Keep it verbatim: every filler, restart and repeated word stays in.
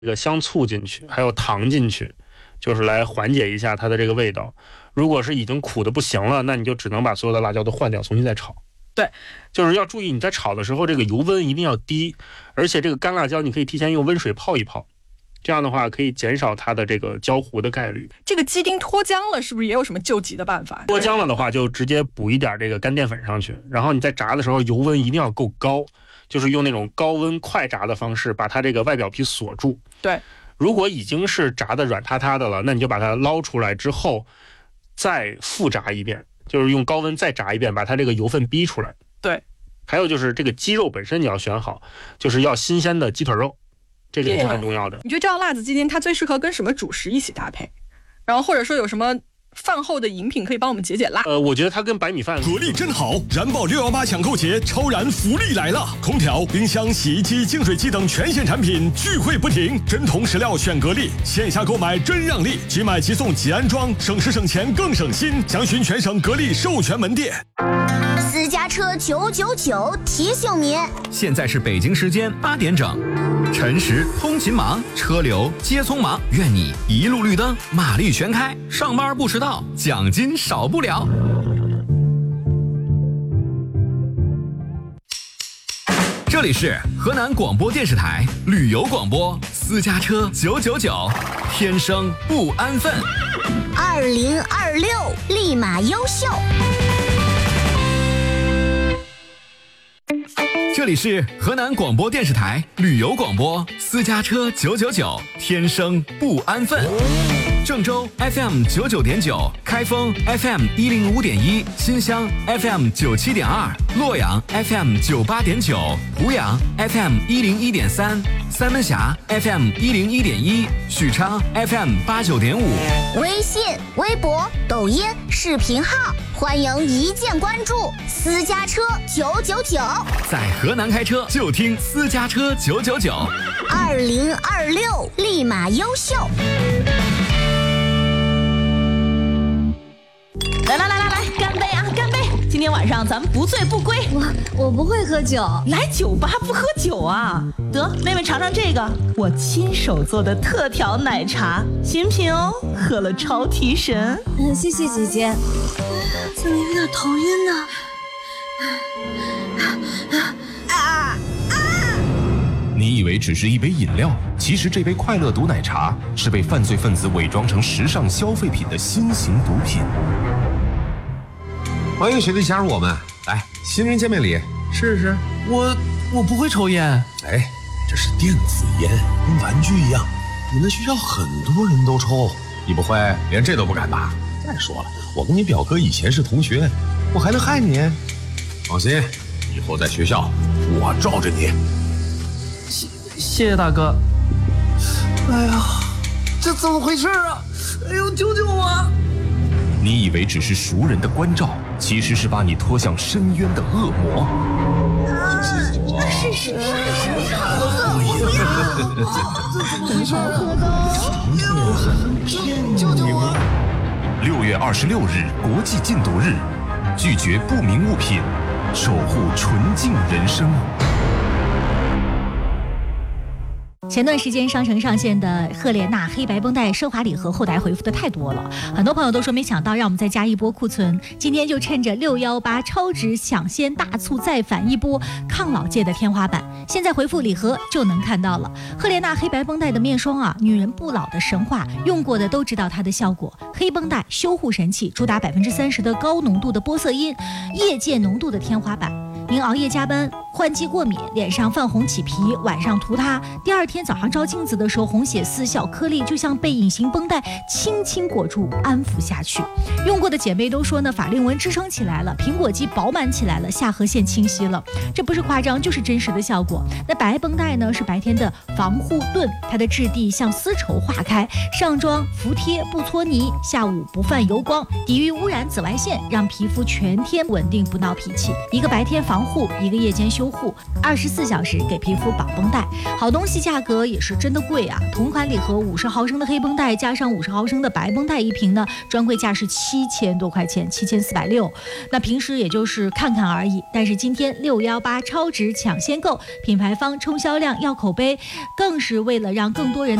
这个香醋进去，还有糖进去，就是来缓解一下它的这个味道。如果是已经苦的不行了，那你就只能把所有的辣椒都换掉，重新再炒。 对， 就是要注意你在炒的时候，这个油温一定要低，而且这个干辣椒你可以提前用温水泡一泡，这样的话可以减少它的这个焦糊的概率。 这个鸡丁脱浆了，是不是也有什么救急的办法？ 脱浆了的话，就直接补一点这个干淀粉上去，然后你在炸的时候油温一定要够高，就是用那种高温快炸的方式把它这个外表皮锁住。 对， 如果已经是炸的软塌塌的了，那你就把它捞出来之后再复炸一遍，就是用高温再炸一遍，把它这个油分逼出来。 对， 还有就是这个鸡肉本身你要选好，就是要新鲜的鸡腿肉，这个也是很重要的。 你觉得这道辣子鸡丁它最适合跟什么主食一起搭配？然后或者说有什么饭后的饮品可以帮我们解解辣？ 呃，我觉得它跟白米饭。 格力真好，燃爆六一八抢购节超燃福利来了！空调、冰箱、洗衣机、净水器等全线产品聚会不停，真铜实料选格力，线下购买真让利，即买即送即安装，省时省钱更省心。详询全省格力授权门店。 私家车九九九提醒您， 现在是北京时间八点整。晨时通勤忙，车流接匆忙，愿你一路绿灯，马力全开，上班不迟到，奖金少不了。这里是河南广播电视台旅游广播，私家车九九九，天生不安分。 二零二六立马优秀。 这里是河南广播电视台旅游广播，私家车九九九，天生不安分。郑州 F M 九九点九，开封 F M 一零五点一，新乡 F M 九七点二，洛阳 F M 九八点九，湖阳 F M 一零一点三，三门峡 F M 一零一点一，许昌 F M 八九点五。 微信、微博、抖音、视频号，欢迎一键关注。私家车九九九， 在河南开车就听私家车九九九。 二零二六立马优秀。 来来来来来，干杯啊，干杯！今天晚上咱们不醉不归。 我我不会喝酒， 来酒吧不喝酒啊？得，妹妹尝尝这个，我亲手做的特调奶茶，新品哦，喝了超提神。 嗯，谢谢姐姐。怎么有点头晕呢？ 啊啊！ 你以为只是一杯饮料，其实这杯快乐毒奶茶是被犯罪分子伪装成时尚消费品的新型毒品。 欢迎学弟加入我们，来，新人见面礼，试试。 我我不会抽烟。 哎，这是电子烟，跟玩具一样，你们学校很多人都抽，你不会连这都不敢吧？再说了，我跟你表哥以前是同学，我还能害你？放心，以后在学校我罩着你。 谢谢谢大哥。哎呀，这怎么回事啊？哎呦，救救我！ 你以为只是熟人的关照，其实是把你拖向深渊的恶魔。 是是是， 救救我！ 六月二十六日国际禁毒日，拒绝不明物品，守护纯净人生。 前段时间商城上线的赫莲娜黑白绷带奢华礼盒后台回复的太多了，很多朋友都说没想到，让我们再加一波库存。今天就趁着六一八超值抢先大促再返一波抗老界的天花板，现在回复礼盒就能看到了。赫莲娜黑白绷带的面霜啊，女人不老的神话，用过的都知道它的效果。黑绷带修护神器，主打百分之三十的高浓度的玻色因，业界浓度的天花板。您熬夜加班，换季过敏，脸上泛红起皮，晚上涂它，第二天早上照镜子的时候，红血丝小颗粒就像被隐形绷带轻轻裹住，安抚下去。用过的姐妹都说呢，法令纹支撑起来了，苹果肌饱满起来了，下颌线清晰了，这不是夸张，就是真实的效果。那白绷带呢，是白天的防护盾，它的质地像丝绸化开，上妆服帖不搓泥，下午不泛油光，抵御污染紫外线，让皮肤全天稳定不闹脾气。一个白天防防护，一个夜间修护，二十四小时给皮肤绑绷带。好东西价格也是真的贵啊！同款礼盒五十毫升的黑绷带加上五十毫升的白绷带一瓶呢，专柜价是七千多块钱，七千四百六。那平时也就是看看而已，但是今天六幺八超值抢先购，品牌方冲销量要口碑，更是为了让更多人